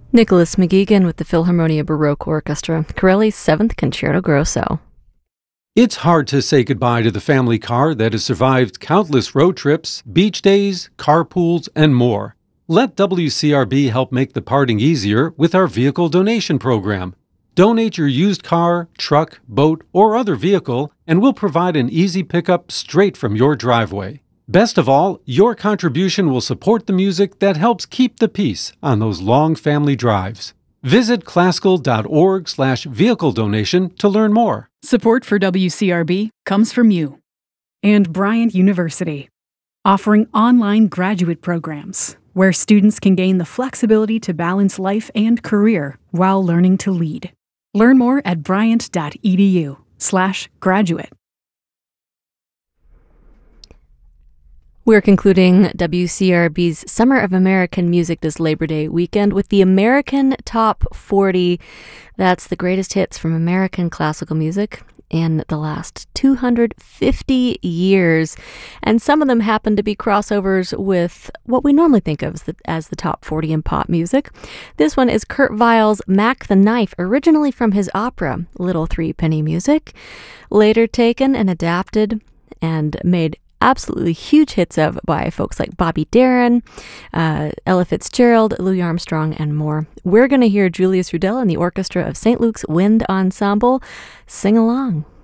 Nicholas McGuigan with the Philharmonia Baroque Orchestra, Corelli's 7th Concerto Grosso. It's hard to say goodbye to the family car that has survived countless road trips, beach days, carpools, and more. Let WCRB help make the parting easier with our vehicle donation program. Donate your used car, truck, boat, or other vehicle, and we'll provide an easy pickup straight from your driveway. Best of all, your contribution will support the music that helps keep the peace on those long family drives. Visit classical.org/vehicle donation to learn more. Support for WCRB comes from you. And Bryant University, offering online graduate programs where students can gain the flexibility to balance life and career while learning to lead. Learn more at bryant.edu/graduate. We're concluding WCRB's Summer of American Music this Labor Day weekend with the American Top 40. That's the greatest hits from American classical music in the last 250 years. And some of them happen to be crossovers with what we normally think of as the top 40 in pop music. This one is Kurt Weill's Mac the Knife, originally from his opera, Little Threepenny Music, later taken and adapted and made absolutely huge hits of by folks like Bobby Darin, Ella Fitzgerald, Louis Armstrong, and more. We're going to hear Julius Rudel and the Orchestra of St. Luke's Wind Ensemble sing along.